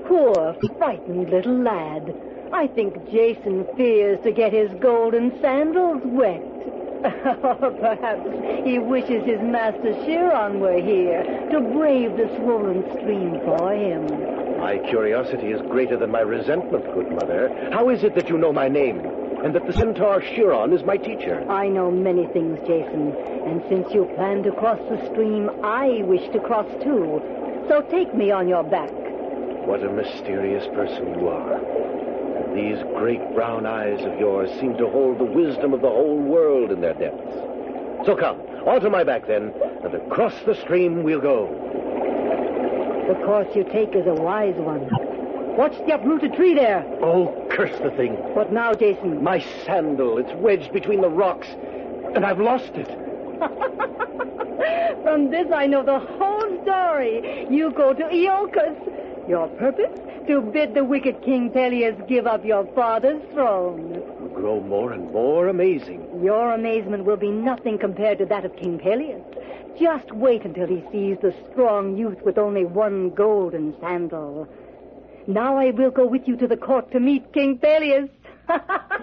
Poor, frightened little lad. I think Jason fears to get his golden sandals wet. Or perhaps he wishes his master Chiron were here to brave the swollen stream for him. My curiosity is greater than my resentment, good mother. How is it that you know my name, and that the centaur Chiron is my teacher? I know many things, Jason, and since you plan to cross the stream, I wish to cross too. So take me on your back. What a mysterious person you are. And these great brown eyes of yours seem to hold the wisdom of the whole world in their depths. So come, onto my back then, and across the stream we'll go. The course you take is a wise one. Watch the uprooted tree there. Oh, curse the thing. What now, Jason? My sandal, it's wedged between the rocks, and I've lost it. From this I know the whole story. You go to Iolcus. Your purpose? To bid the wicked King Peleus give up your father's throne. You grow more and more amazing. Your amazement will be nothing compared to that of King Peleus. Just wait until he sees the strong youth with only one golden sandal. Now I will go with you to the court to meet King Peleus.